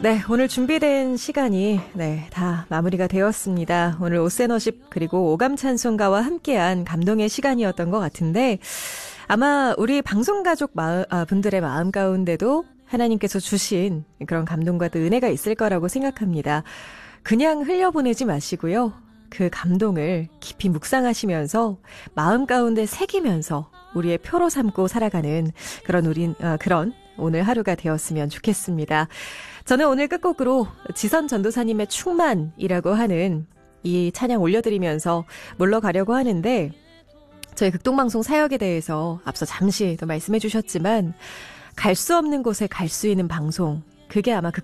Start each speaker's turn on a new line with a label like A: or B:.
A: 네, 오늘 준비된 시간이 다 마무리가 되었습니다. 오늘 오세너십 그리고 오감찬송가와 함께한 감동의 시간이었던 것 같은데 아마 우리 방송가족 분들의 마음 가운데도 하나님께서 주신 그런 감동과 또 은혜가 있을 거라고 생각합니다. 그냥 흘려보내지 마시고요. 그 감동을 깊이 묵상하시면서 마음 가운데 새기면서 우리의 표로 삼고 살아가는 그런 오늘 하루가 되었으면 좋겠습니다. 저는 오늘 끝곡으로 지선 전도사님의 충만이라고 하는 이 찬양 올려드리면서 물러가려고 하는데 저희 극동방송 사역에 대해서 앞서 잠시 또 말씀해 주셨지만 갈 수 없는 곳에 갈 수 있는 방송, 그게 아마